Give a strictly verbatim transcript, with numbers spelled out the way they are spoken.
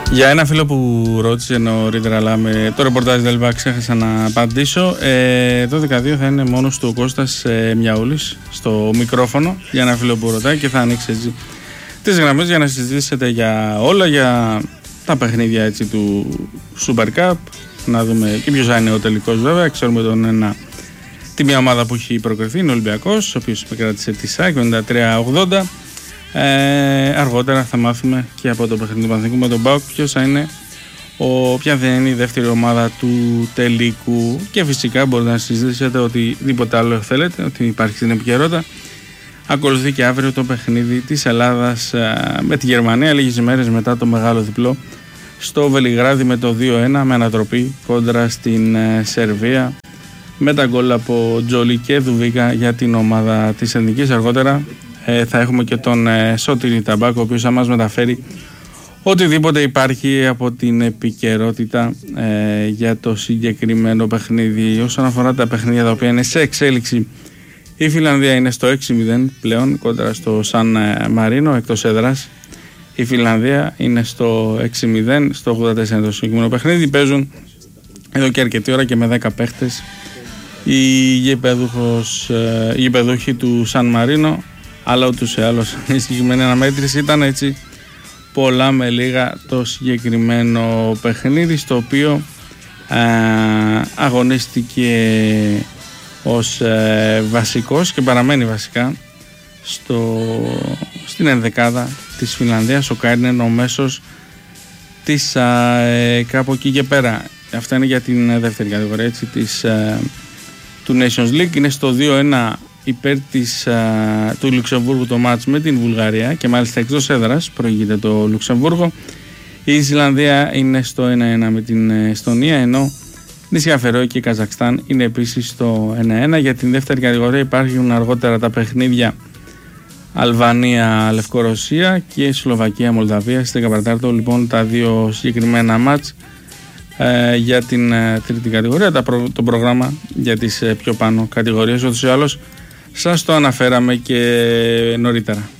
Για ένα φίλο που ρώτησε νωρίτερα, αλλά με το ρεπορτάζ δεν ξέχασα να απαντήσω. Ε, δώδεκα δύο θα είναι μόνος του ο Κώστας ε, Μιαούλης στο μικρόφωνο. Για ένα φίλο που ρωτάει και θα ανοίξει έτσι τις γραμμές για να συζητήσετε για όλα, για τα παιχνίδια έτσι του Super Cup. Να δούμε και ποιος θα είναι ο τελικός, βέβαια. Ξέρουμε τον ένα, τη μια ομάδα που έχει προκριθεί, είναι ο Ολυμπιακός, ο οποίος επικράτησε τη ΣΑΚ ενενήντα τρία ογδόντα. Ε, αργότερα θα μάθουμε και από το παιχνίδι του Παναθηναϊκού με τον ΠΑΟΚ ποιος θα είναι ο, ποια δεν είναι η δεύτερη ομάδα του τελικού. Και φυσικά μπορείτε να συζητήσετε οτιδήποτε άλλο θέλετε, ότι υπάρχει στην επικαιρότητα. Ακολουθεί και αύριο το παιχνίδι της Ελλάδας ε, με τη Γερμανία, λίγες ημέρες μετά το μεγάλο διπλό στο Βελιγράδι με το δύο ένα, με ανατροπή κόντρα στην ε, Σερβία, με τα γκολ από Τζόλι και Δουβίκα για την ομάδα της Εθνικής. Αργότερα ε, θα έχουμε και τον ε, Σωτήρη Ταμπάκο, ο οποίος θα μας μεταφέρει οτιδήποτε υπάρχει από την επικαιρότητα ε, για το συγκεκριμένο παιχνίδι. Όσον αφορά τα παιχνίδια τα οποία είναι σε εξέλιξη, η Φιλανδία είναι στο έξι μηδέν πλέον κόντρα στο Σαν Μαρίνο εκτός έδρας. Η Φιλανδία είναι στο έξι μηδέν, στο ογδόντα τέσσερα το συγκεκριμένο παιχνίδι. Παίζουν εδώ και αρκετή ώρα και με δέκα παίχτες οι γηπεδούχοι του Σαν Μαρίνο, αλλά ούτως ή άλλως η συγκεκριμένη αναμέτρηση ήταν έτσι πολλά με λίγα το συγκεκριμένο παιχνίδι, στο οποίο α, αγωνίστηκε ως ε, βασικός και παραμένει βασικά στο, στην ενδεκάδα της Φιλανδίας ο Κάινεν, ο μέσος της α, ε, κάπου εκεί και πέρα. Αυτά είναι για την δεύτερη κατηγορία έτσι, της, α, του Nations League. Είναι στο δύο ένα υπέρ της, α, του Λουξεμβούργου το μάτς με την Βουλγαρία, και μάλιστα εκτός έδρας προηγείται το Λουξεμβούργο. Η Ισλανδία είναι στο ένα ένα με την Εστονία, ενώ νησιά Φερόε και η Καζακστάν είναι επίσης στο ένα ένα. Για την δεύτερη κατηγορία υπάρχουν αργότερα τα παιχνίδια Αλβανία-Λευκορωσία και Σλοβακία-Μολδαβία στις δέκα παρά τέταρτο. Λοιπόν, τα δύο συγκεκριμένα μάτς ε, για την ε, τρίτη κατηγορία. Τα προ, το πρόγραμμα για τις ε, πιο πάνω κατηγορίες, ούτως ή άλλως σας το αναφέραμε και νωρίτερα.